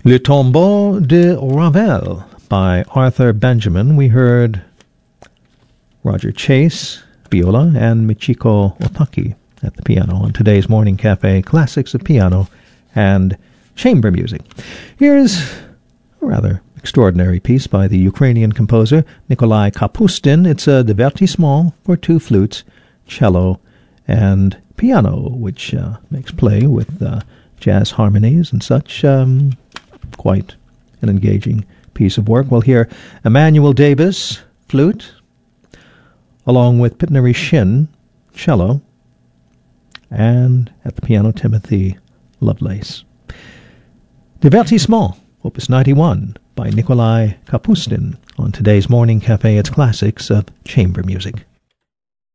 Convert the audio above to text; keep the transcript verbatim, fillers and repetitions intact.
Le Tombeau de Ravel by Arthur Benjamin. We heard Roger Chase, viola, and Michiko Otaki at the piano on today's Morning Cafe Classics of Piano and Chamber Music. Here's a rather extraordinary piece by the Ukrainian composer Nikolai Kapustin. It's a divertissement for two flutes, cello, and piano, which uh, makes play with uh, jazz harmonies and such. Um, quite an engaging piece of work. We'll hear Emmanuel Davis, flute, along with Pitneri Shin, cello, and at the piano, Timothy Lovelace. Divertissement, Opus ninety-one, by Nikolai Kapustin on today's Morning Cafe. It's Classics of Chamber Music.